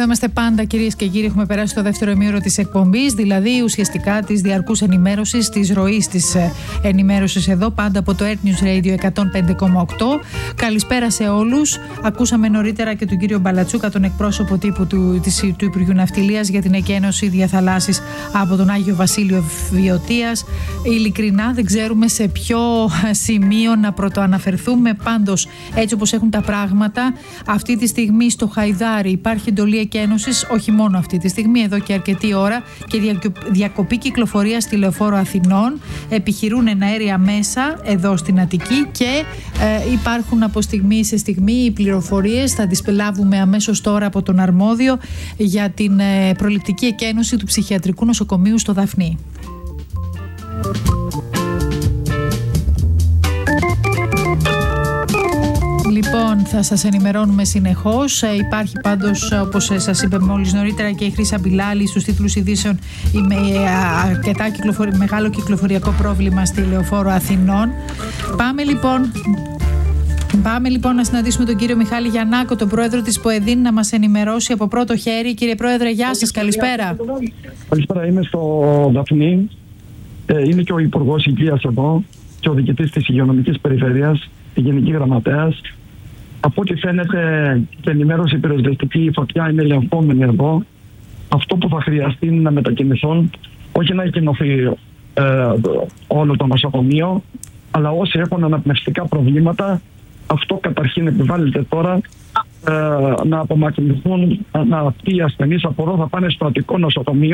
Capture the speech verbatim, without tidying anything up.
Εδώ είμαστε πάντα, κυρίες και κύριοι. Έχουμε περάσει το δεύτερο ημίωρο της εκπομπής, δηλαδή ουσιαστικά της διαρκούς ενημέρωσης, της ροής της ενημέρωσης εδώ, πάντα από το Earth News Radio εκατόν πέντε κόμμα οκτώ. Καλησπέρα σε όλους. Ακούσαμε νωρίτερα και τον κύριο Μπαλατσούκα, τον εκπρόσωπο τύπου του, της, του Υπουργείου Ναυτιλίας για την εκένωση διαθαλάσσης από τον Άγιο Βασίλειο Βιωτίας. Ειλικρινά δεν ξέρουμε σε ποιο σημείο να πρωτοαναφερθούμε. Πάντως, έτσι όπως έχουν τα πράγματα, αυτή τη στιγμή στο Χαϊδάρι υπάρχει εντολή εκένωσης, όχι μόνο αυτή τη στιγμή, εδώ και αρκετή ώρα, και διακοπή κυκλοφορία στη Λεωφόρο Αθηνών. Επιχειρούν εναέρια μέσα εδώ στην Αττική και ε, υπάρχουν από στιγμή σε στιγμή οι πληροφορίες. Θα τις λάβουμε αμέσως τώρα από τον αρμόδιο για την ε, προληπτική εκένωση του ψυχιατρικού νοσοκομείου στο Δαφνί. Λοιπόν, θα σας ενημερώνουμε συνεχώς. Ε, υπάρχει πάντως, όπως σας είπε μόλις νωρίτερα, και η Χρύσα Μπιλάλη στους τίτλους ειδήσεων, με αρκετά κυκλοφορι... μεγάλο κυκλοφοριακό πρόβλημα στη Λεωφόρο Αθηνών. Πάμε λοιπόν... Πάμε λοιπόν να συναντήσουμε τον κύριο Μιχάλη Γιαννάκο, τον πρόεδρο της ΠΟΕΔΗΝ, να μας ενημερώσει από πρώτο χέρι. Κύριε Πρόεδρε, γεια σας, καλησπέρα. Καλησπέρα, είμαι στο Δαφνί. Ε, είναι και ο Υπουργός Υγείας εδώ και ο διοικητής της Υγειονομικής Περιφέρειας, η Γενική Γραμματέας. Από ό,τι φαίνεται και ενημέρωση πυροσβεστική, η φωτιά είναι ελεγχόμενη εδώ. Αυτό που θα χρειαστεί είναι να μετακινηθούν, όχι να εκενωθεί ε, όλο το νοσοκομείο, αλλά όσοι έχουν αναπνευστικά προβλήματα, αυτό καταρχήν επιβάλλεται τώρα, ε, να απομακρυνθούν, να αυτοί οι ασθενείς από εδώ θα πάνε στο Αττικό νοσοκομείο.